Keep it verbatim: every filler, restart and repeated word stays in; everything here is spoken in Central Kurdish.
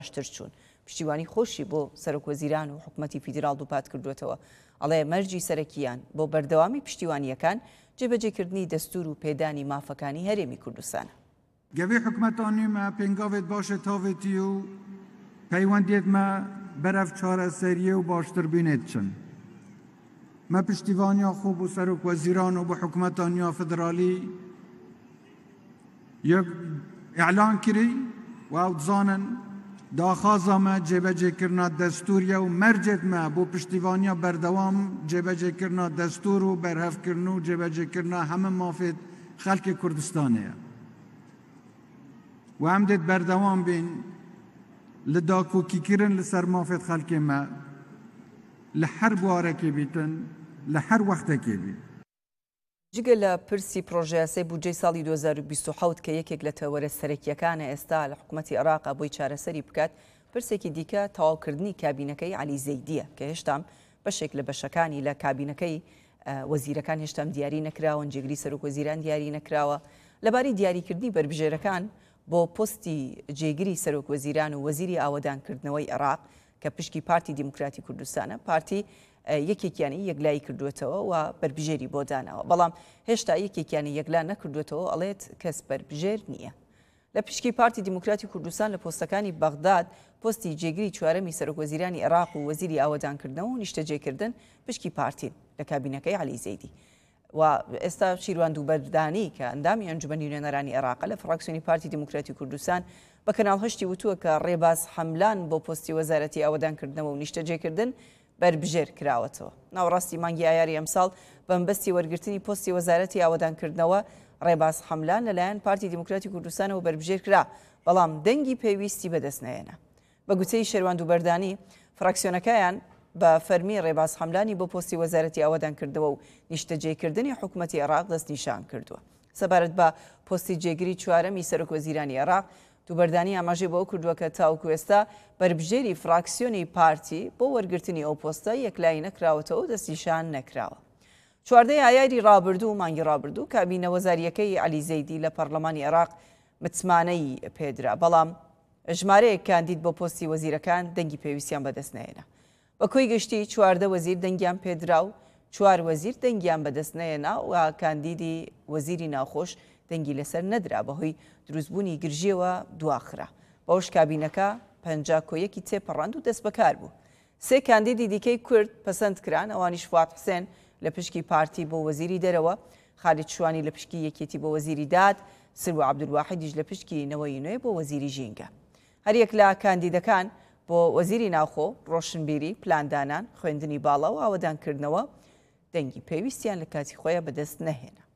باشتر چوون پشتیوانی خۆشی بۆ سەرۆکوەزیران و حکوومەتی فیدراڵ دووپات کردوێتەوە ئەڵێ مەرجی سەرەکیان بۆ بەردەوامی پشتیوانیەکان جێبەجێکردنی دەستور و پێدانی مافەکانی هەرێمی کوردستانە. گەوێ حکوومەتانیمە پێنگاوێت باشە تاوێتی و پەیوەندێتمە بەرەف چارەسەریە و باشتر بینێت چن. مە پشتیوانیا خوب و سەرۆکوەزیران و بۆ حکوومەتانیا فدرالی یەک ئیعلان کری و ئەو دزانن داخوازەمە جێبەجێکردنا دەستوریە و مەرجێتمە بۆ پشتیوانیا بەردەوام جێبەجێکردنا دەستور و بەرهەفکردن و جێبەجێکردنا هەمە مافێت خەڵکی کوردستانەیە و ئەم دێت بەردەوام بین لە داکۆکیکردن لەسەر مافێت خەڵکێمە لە هەر بوارێکی بیتن لە هەر وەختێکی بیت. جگە لە پرسی پرۆژەیاسەی بودجەی ساڵی دوو هەزار و بیست و حەوت کە یەکێک لە تەوەرە سەرەکیەکانە ئێستا لە حکوومەتی عێراق بۆی چارەسەری بکات، پرسێکی دیکە تەواوکردنی کابینەکەی عەلی زەیدیە کە هێشتام بەشێک لە بەشەکانی لە کابینەکەی وەزیرەکان هێشتام دیاری نەکراوە، جێگری سەرۆکوەزیران دیاری نەکراوە. لەبارەی دیاریکردنی بربژێرەکان بۆ پۆستی جێگری سەرۆکوەزیران و وەزیری ئاوەدانکردنەوەی عێراق کە پشکی پارتی دیموکراتی کوردستانە، پارتی یەکێکیانی یەکلایی کردوێتەوە و بربژێری بۆ داناوە، بەڵام هێشتا یەکێکیانی یەکلا نەکردوێتەوە، ئەڵێت کەس بربژێر نییە. لە پشکی پارتی دیموکراتی کوردستان لە پۆستەکانی بەغداد پۆستی جێگری چوارەمی سەرۆکوەزیرانی عێراق و وەزیری ئاوەدانکردنەوە و نیشتەجێکردن پشکی پارتین لە کابینەکەی عەلی زەیدی. و ئێستا شیروان دووبەردانی کە ئەندامی ئەنجومەنی نوێنەرانی عێراق لە فراکسیۆنی پارتی دیموکراتی کوردستان بە کەناڵ هەشتی وتووە کە ڕێباز حەملان بۆ پۆستی وەزارەتی ئاوەدانکردنەوە و نیشتەجێکردن بربژێر کراوەتەوە. ناوەڕاستی مانگی ئایاری ئەمساڵ بەمبەستی وەرگرتنی پۆستی وەزارەتی ئاوەدانکردنەوە ڕێباز حەملان لەلایەن پارتی دیموکراتی کوردستانەوە بربژێر کرا، بەڵام دەنگی پێویستی بەدەست نەهێنا. بە گوتەی شێروان دووبەردانی فراکسیۆنەکەیان بە فەرمی ڕێباز حەملانی بۆ پۆستی وەزارەتی ئاوەدانکردنەوە و نیشتەجێکردنی حکوومەتی عێراق دەست نیشان کردووە. سەبارەت بە پۆستی جێگری چوارەمی سەرۆکوەزیرانی عێراق، دووبەردانی ئاماژەی بۆ کردووە کە تاوکو ئێستا بربژێری فراکسیۆنی پارتی بۆ وەرگرتنی ئەو پۆستە یەکلایی نەکراوەتەوە و دەستنیشان نەکراوە. چواردەی ئایاری ڕابردوو و مانگی ڕابردوو کابینە وەزاریەکەی عەلی زەیدی لە پەرلەمانی عێراق متمانەی پێدرا، بەڵام ژمارەیەک کاندید بۆ پۆستی وەزیرەکان دەنگی پێویستیان بەدەست نەهێنا. بە کۆی گشتی چواردە وەزیر دەنگیان پێدرا و چوار وەزیر دەنگیان بەدەست نەهێنا و کاندیدی وەزیری ناوخۆش دەنگی لەسەر نەدرا، بەهۆی دروستبوونی گرژیەوە دواخرا. بەوش کابینەکە پەنجا کۆیەکی تێپەڕاند و دەست بەکار بوو. سێ کاندیدی دیکەی کورد پەسەند کران، ئەوانیش فواد حوسێن لە پشکی پارتی بۆ وەزیری دەرەوە، خالید شوانی لە پشکی یەکێتی بۆ وەزیری داد، سلوە عەبدولواحیدیش لە پشکی نەوەی نوێ بۆ وەزیری ژینگە. هەر یەک لە کاندیدەکان بۆ وەزیری ناوخۆ، ڕۆشنبیری، پلاندانان، خوێندنی باڵا و ئاوەدانکردنەوە دەنگی پێویستیان لە کاتی خۆیان بەدەست نەهێنا.